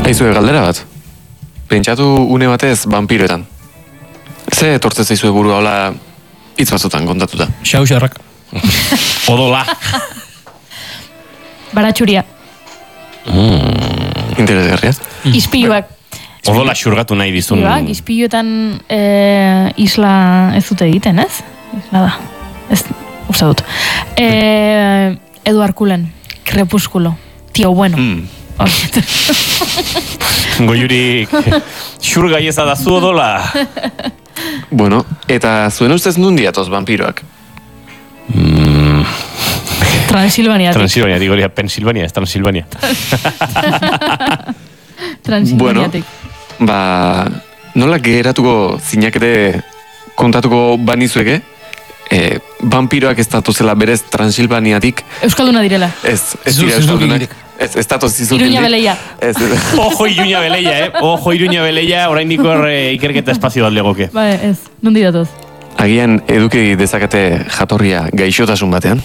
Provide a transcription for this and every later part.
Aizue galdera bat. Pentsatu une batez vampiroetan. Ze etortzen zaizue burua hola hitz batzutan kontatuta? Xauxarrak. Odola. Baratxuria. Interesgarria. Ispiluak. Odola xurgatu nahi dizun. Ispiluetan isla ez dute egiten, ez? Isla da. Ez, uste dut. Edu Arkulen, Crepúsculo. Tio bueno. Goiuri xurgai ez da zu odola. Bueno, eta zuen ustez nundi atoz vampiroak? Transilvaniatik. Transilvania, digo, Pensilvania, ez Transilvania. Transilvaniatik. Bueno, nola geratuko zinakete kontatuko banizueke? Vampiroak ez datuzela berez Transilvaniatik. Euskalduna direla. Ez dira euskaldunak. Ez datoz zizurkildik. Iruña Beleia. Ojo Iruña Beleia, Ojo Iruña Beleia, oraindik hor ikerketa espazio bat legoke. Bai, ez. Nundi datoz. Agian eduki dezakete jatorria gaixotasun batean?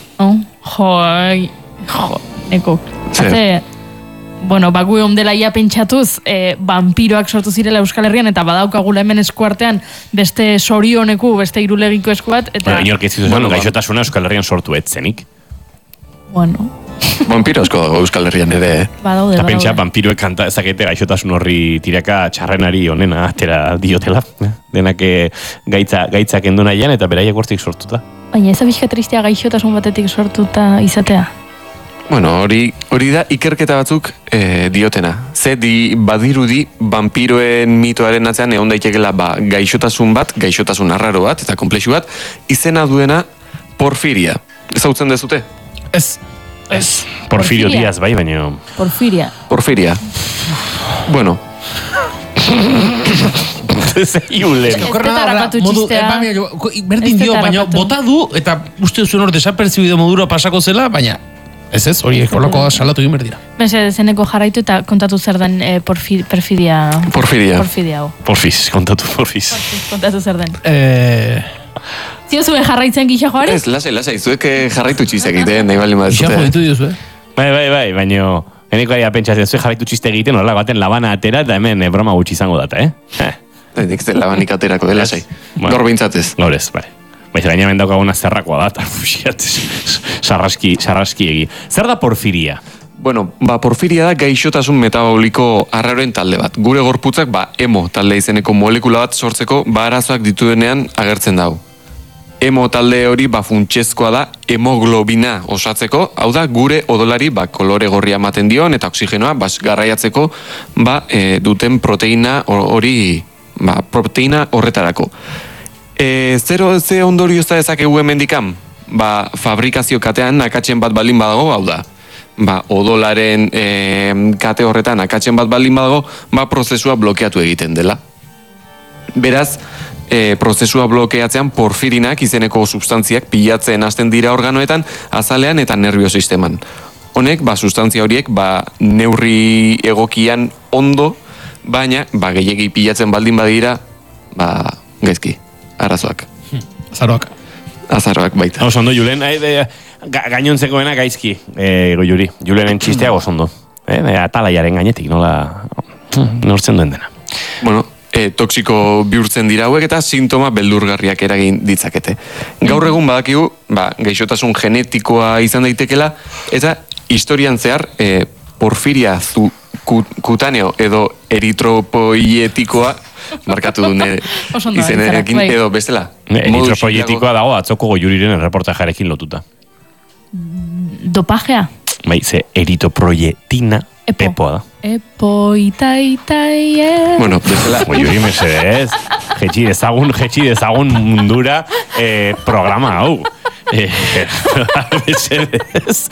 Neko. Zer? Bueno, baku egon dela ia pentsatuz, vampiroak sortu zirela Euskal Herrian, eta badaukagula hemen eskuartean beste sorioneku, beste irulegiko esku bat, eta... Inork ez zizu gaixotasuna Euskal Herrian sortu etzenik. Bueno... Vampiro asko dago Euskal Herrian ere, Badaude. Eta pentsa, vampiroek kanta ezakete gaixotasun horri tiraka txarrenari onena atera diotela. Denak gaitzak endu nahian eta beraiek hortik sortuta. Baina ez abizka tristea gaixotasun batetik sortuta izatea? Bueno, hori da ikerketa batzuk diotena. Badirudi vampiroen mitoaren atzean egon daitekela gaixotasun bat, gaixotasun arraro bat eta komplexu bat, izena duena porfiria. Ezautzen dezute? Ez, Porfirio Díaz bai, baina... Porfiria. Bueno. Berdin dio, baina bota du, eta uste zuen hor desaperzibido modura pasako zela, baina ez, hori ekolako salatu egin berdira. Bese, zeneko jarraitu eta kontatu zer den perfidia. Porfiz, kontatu porfiz. Kontatu zer den. Zio zuen jarraitzen gisa joari? Ez, lasai, zuek jarraitu txistek egiten, nahi bali mazute. Gisa joitu diozue. Bai, baina eneko ari pentsatzen, zuek jarraitu txiste egiten, horrela baten labana atera, eta hemen broma gutxi izango data, Nik zen labanik aterako, lasai. Gaur bintzatez. Gaur ez, bai. Baina hemen daukaguna zerrakoa da, sarraski egi. Zer da porfiria? Bueno, porfiria da gaixotasun metaboliko arraroen talde bat. Gure gorputzak, hemo talde izeneko molekula bat sortzeko, arazoak dituenean agertzen dago. Hemo talde hori funtsezkoa da hemoglobina osatzeko, hau da gure odolari kolore gorria ematen dion eta oksigenoa garraiatzeko duten proteina hori proteina horretarako. Ze ondorio ez da dezakegu hemendikan? Fabrikazio katean akatsen bat baldin badago, hau da. Odolaren kate horretan akatsen bat baldin badago, prozesua blokeatu egiten dela. Beraz, prozesua blokeatzean porfirinak izeneko substantziak pilatzen hasten dira organoetan, azalean eta nerviosisteman. Honek, sustantzia horiek, neurri egokian ondo, baina, gehiegi pilatzen baldin badira, gaizki, arazoak. Azaroak baita. Osondo, Julen, gainontzekoena gaizki, goiuri. Julenen txistea osondo. Atalaiaren gainetik, nola nortzen duen dena. Bueno, toksiko bihurtzen dira hauek eta sintoma beldurgarriak eragin ditzakete. Gaur egun badakigu, gaixotasun genetikoa izan daitekela, eta historian zehar, porfiria kutaneo edo eritropoietikoa, markatu dune izenekin edo bestela. Eritropoietikoa dago atzoko goiuriren erreportajarekin lotuta. Dopajea? Bai, ze eritropoietina epoa da. Bueno, bestela. Goiuri mesedez, jetxi dezagun mundura programa hau. Mesedez.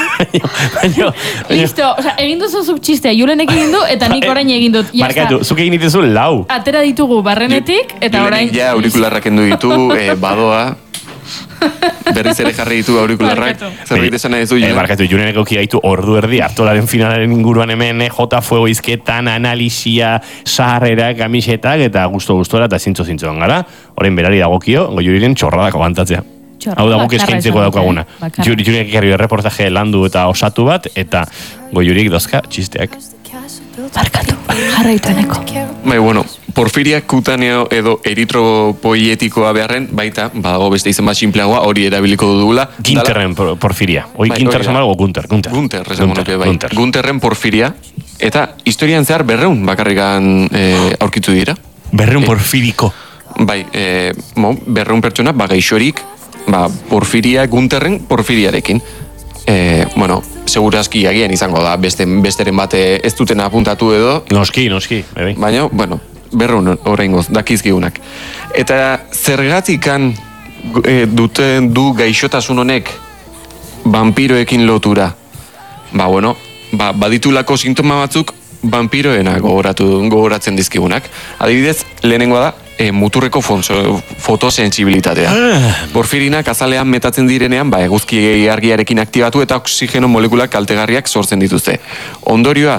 Listo, egin duzu zuk txistea, Julenek egin du, eta nik orain egin dut. Markatu, zuk egin dituzu lau. Atera ditugu barrenetik, eta orain... Julenek ja aurikularrak endu ditu, badoa. Berriz ere jarri ditu aurikularrak. Zerbait esan nahi duzu, Julen? Barkatu, Julenek auki gaitu ordu erdi, hartolaren finalaren inguruan hemen, J fuego izketan, analisia, sarrera, kamisetak, eta gusto-gustora, eta zintzo-zintzoan gara. Orain berari dagokio, goiuriren txorradako bantatzea. Hau da guk eskaintzeko daukaguna. Julenek ekarri reportaje landu eta osatu bat, eta goiurik dozka txisteak. Barkatu, jarraitueneko. Bai, bueno, porfiria kutaneo edo eritropoietikoa beharren, baita, badago beste izen bat sinpleagoa, hori erabiliko dugula. Ginterren porfiria. Hoi Ginter esan dago Gunter. Gunter, esan nuke, bai. Gunterren porfiria, eta historian zehar 200 bakarrikan aurkitu dira. 200 porfiriko. Bai, 200 pertsona, gaixorik, porfiria Gunterren porfiriarekin. Bueno, segurazki agian izango da, besteren bate ez duten apuntatu edo. Noski, bai. Baina, bueno, 200 oraingoz, dakizkigunak. Eta zergatikan duten du gaixotasun honek vampiroekin lotura. Bueno, baditulako sintoma batzuk vampiroena gogoratzen dizkigunak. Adibidez, lehenengoa da, muturreko fotosensibilitatea. Porfirinak azalean metatzen direnean, eguzki argiarekin aktibatu eta oxigeno molekulak kaltegarriak sortzen dituzte. Ondorioa,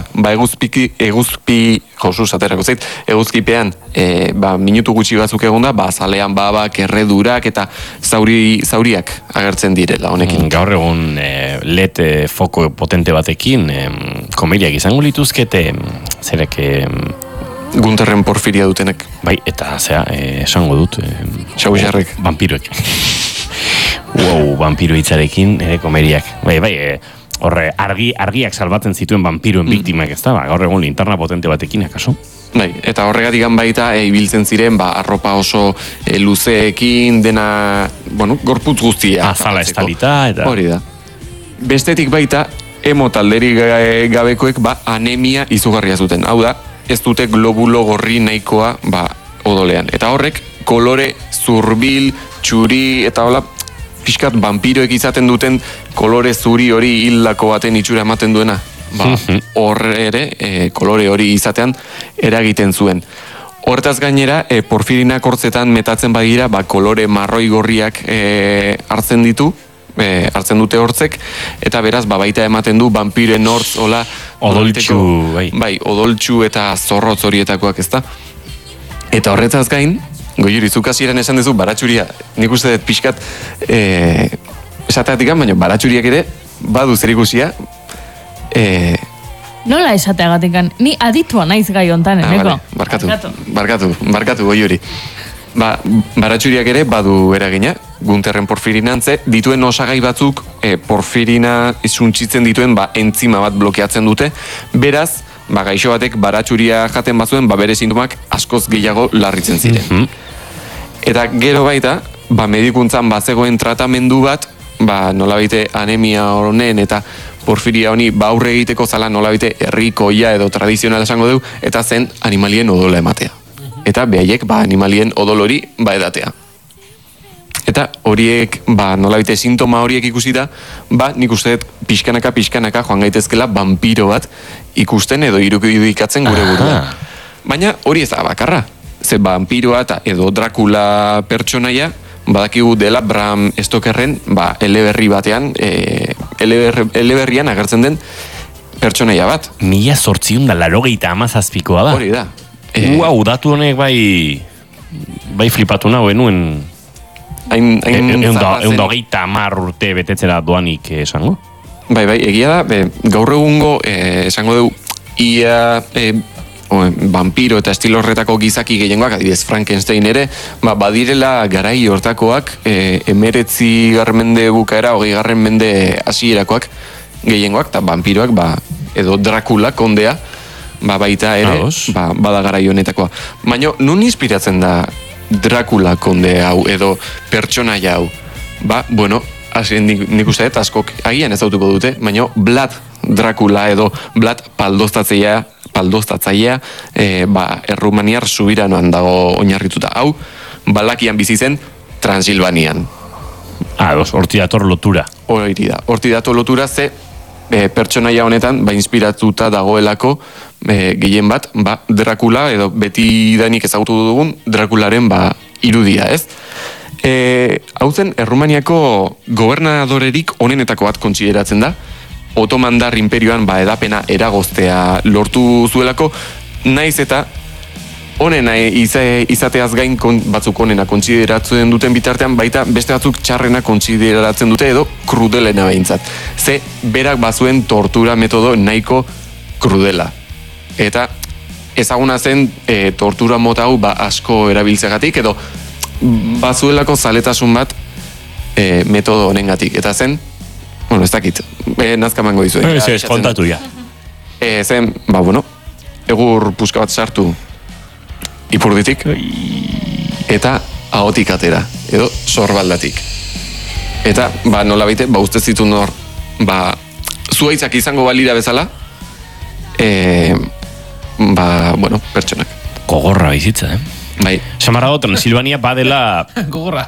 eguzkipean, minutu gutxi batzuk egonda, azalean babak, erredurak eta zauriak agertzen direla honekin. Gaur egun LED foko potente batekin, komeriak izango lituzkete, zereke... Gunterren porfiria dutenek. Bai, eta esango dut... Xauxarrek. Vampiroek. Vampiro hitzarekin, komeriak. Bai, horre, argiak salbatzen zituen vampiroen biktimak, ez da? Gaur egun linterna potente batekin, akaso? Bai, eta horregatik baita ibiltzen ziren, arropa oso luzeekin, dena, gorputz guztia. Azala estalita, eta... Hori da. Bestetik baita, talderi gabekoek, anemia izugarria zuten. Hau da, ez dute globulo gorri nahikoa odolean. Eta horrek kolore zurbil, txuri, eta hola, pixkat vampiroek izaten duten kolore zuri hori hildako baten itxura ematen duena. Horre ere, kolore hori izatean eragiten zuen. Hortaz gainera, porfirinak hortzetan metatzen badira, kolore marroi gorriak hartzen dute hortzek, eta beraz, baita ematen du vampiren hortz, hola, odoltxu, bai, odoltxu eta zorrotz horietakoak, ezta? Eta horretaz gain, Goiuri, zuk hasieran esan duzu baratxuria, nik uste dut pixkat, esateatik, baina baratxuriak ere, badu zer ikusia, Nola esateagatik, ni aditua naiz gai hontan, eneko? Barkatu, Goiuri. Baratxuriak ere badu eragina, Gunterren porfirinantze, dituen osagai batzuk porfirina suntzitzen dituen entzima bat blokeatzen dute, beraz, gaixo batek baratxuria jaten bazuen, bere sintomak askoz gehiago larritzen ziren. Eta gero baita, medikuntzan bazegoen tratamendu bat, nolabite anemia honen eta porfiria honi aurre egiteko zala nolabite herrikoia edo tradizionala esango dugu, eta zen animalien odola ematea. Eta behaiek animalien odol hori edatea. Eta horiek, nolabite sintoma horiek ikusita, nik uste pixkanaka joan gaitezkela vampiro bat ikusten edo irudikatzen gure burua. Baina hori ez da bakarra. Ze vampiroa eta edo Dracula pertsonaia, badakigu dela Bram Stokerren eleberri batean, eleberrian agertzen den pertsonaia bat. 1887koa da. Hori da. Datu honek bai flipatu nago enuen egun da hogeita 10 urte betetzera doanik esango? Bai, egia da, gaur egungo esango dugu ia vampiro eta estilo horretako gizaki gehiengoak, adibidez Frankenstein ere, badirela garai hortakoak, 19. mende bukaera, 20. mende hasierakoak gehiengoak, eta vampiroak, edo Dracula kondea, baita ere, bada garai honetakoa. Baina, nun inspiratzen da Dracula konde hau, edo pertsonaia hau? Nik uste dut, askok agian ezautuko dute, baina Vlad Dracula edo Vlad paldoztatzailea Errumaniar subiranoan dago oinarrituta. Hau, balakian bizi zen Transilvanian. Horti dator lotura. Horti dator lotura ze pertsonaia honetan inspiratuta dagoelako gehien bat Dracula edo beti danik ezagutu dugun Dracularen irudia, ez? Hau zen, Errumaniako gobernadorerik onenetako bat kontsideratzen da, Otomandar imperioan edapena eragoztea lortu zuelako, naiz eta onena izateaz gain batzuk onena kontsideratzen duten bitartean, baita beste batzuk txarrena kontsideratzen dute edo krudelena behintzat. Ze berak bazuen tortura metodo nahiko krudela. Eta ezaguna zen tortura mota hau asko erabiltzegatik, edo bazuelako zaletasun bat metodo honengatik. Eta zen, bueno, ez dakit, nazkamango dizu. Ez, kontatu ja. Zen, egur puska bat sartu ipurditik, eta ahotik atera, edo sorbaldatik. Eta, nola baite, uste zitu nor, zuaitzak izango balira bezala, pertsonak. Gogorra bizitza, Bai. Samarra Transilvania badela... Gogorra.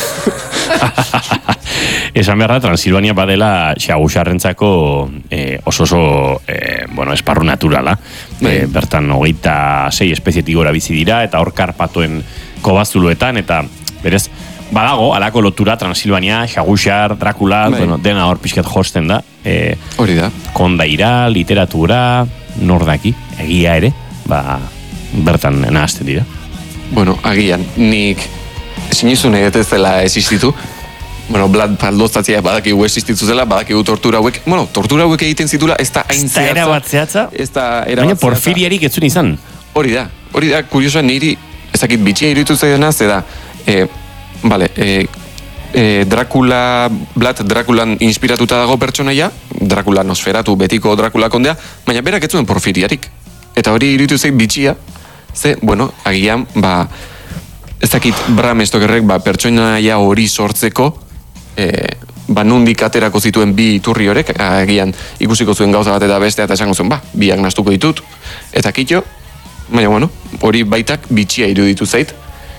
Esan beharra, Transilvania badela xagusarrentzako oso esparru naturala. Bertan 26 espezietik gora bizi dira, eta hor karpatoen kobazuluetan, eta berez, badago, alako lotura Transilvania, xagusar, Dracula, dena hor pixkat josten da. Hori da. Kondaira, literatura, nordaki, egia ere, bertan nahazten dira. Bueno, agian, nik sinizun ez dela existitu. Blad paldoztatzea badakigu existitu zela, badakigu tortura hauek. Tortura hauek egiten zitula, ez da hain zehatza. Ez da erabat zehatza? Baina porfiriarik ez zuen izan. Hori da, kuriosoa niri, ezakit bitxia iruditu zaidana, zeda, Draculan inspiratuta dago pertsonaia, Dracula nosferatu betiko Dracula kondea, baina berak ez zuen porfiriarik. Eta hori iruditu zaid bitxia, ze, agian, ez dakit Bram Stokerrek pertsonaia hori sortzeko, nundik aterako zituen bi iturri horrek, agian ikusiko zuen gauza bat eta bestea eta esango zuen, biak nastuko ditut, eta kitxo, baina, hori baitak bitxia iruditu zait,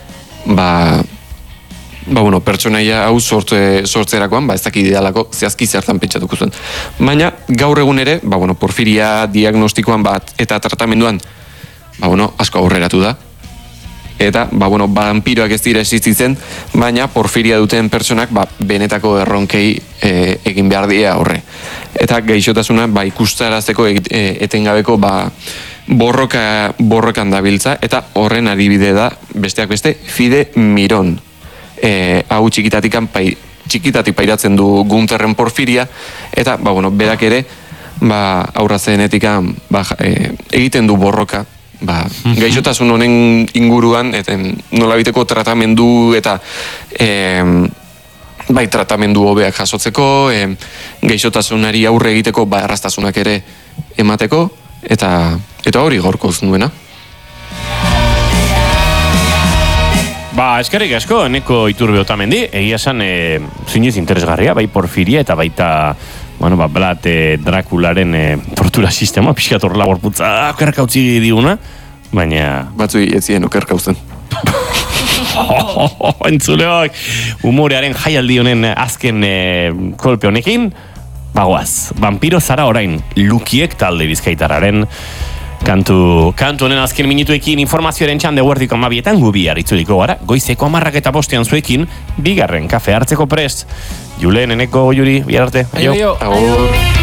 pertsonaia hau sortzerakoan, ez dakit idealako zehazki zertan pentsatuko zuen. Baina, gaur egun ere, porfiria diagnostikoan eta tratamenduan, asko aurreratu da. Eta, vampiroak ez dira existitzen, baina porfiria duten pertsonak, benetako erronkei egin behar dira aurre. Eta gaixotasuna, ikustarazteko etengabeko, borrokan dabiltza, eta horren adibide da, besteak beste, Fide Miron. Hau txikitatik pairatzen du Guntherren porfiria, eta, berak ere, aurra zenetikan, egiten du borroka, gaixotasun honen inguruan, eta nolabiteko tratamendu eta tratamendu hobeak jasotzeko, gaixotasunari aurre egiteko erraztasunak ere emateko, eta hori gorkoz nuena. Eskerrik asko, Eneko Iturbe Otamendi, egia esan zinez interesgarria, bai porfiria eta baita Vlad Dracularen tortura sistema, pixkat horrela gorputza okerka utzi diguna, baina... Batzui ez ziren okerka usten. Entzuleok, humorearen jaialdi honen azken kolpe honekin, bagoaz, vampiro zara orain, Lukiek talde bizkaitarraren kantu honen azken minutuekin informazioaren txande guardiko amabietan gubiar itzuliko gara, goizeko 10:05 zuekin, bigarren kafe hartzeko prest. Julen, Eneko, Juri, bihar arte. Aio.